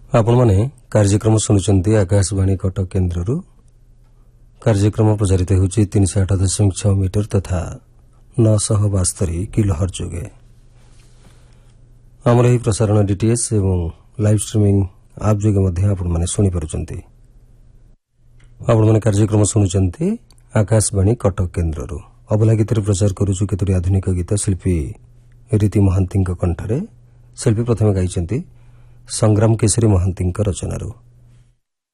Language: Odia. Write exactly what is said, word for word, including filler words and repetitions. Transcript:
ଆପଣମାନେ କାର୍ଯ୍ୟକ୍ରମ ଶୁଣୁଛନ୍ତି ଆକାଶବାଣୀ କଟକ କେନ୍ଦ୍ରରୁ। କାର୍ଯ୍ୟକ୍ରମ ପ୍ରଚାରିତ ହେଉଛି ତିନିଶହ ଆଠ ଦଶମିକ ଛଅ ମିଟର ତଥା ନଅଶହ ବାସ୍ତରୀ କିଲୋହର୍ଜ ଯୋଗେ। ଆମର ଏହି ପ୍ରସାରଣ ଡିଟିଏସ୍ ଏବଂ ଲାଇଭ୍ ଷ୍ଟ୍ରିମିଂ ଆପ୍ ଯୋଗେ ମଧ୍ୟ ଆପଣମାନେ ଶୁଣିପାରୁଛନ୍ତି। ଆପଣମାନେ କାର୍ଯ୍ୟକ୍ରମ ଶୁଣୁଛନ୍ତି ଆକାଶବାଣୀ କଟକ କେନ୍ଦ୍ରରୁ। ଅବଲା ଗୀତରେ ପ୍ରଚାର କରୁଛୁ କେତୋଟି ଆଧୁନିକ ଗୀତ ଶିଳ୍ପୀ ରୀତି ମହାନ୍ତିଙ୍କ କଣ୍ଠରେ। ଶିଳ୍ପୀ ପ୍ରଥମେ ଗାଇଛନ୍ତି ସଂଗ୍ରାମ କେଶରୀ ମହାନ୍ତିଙ୍କ ରଚନାରୁ।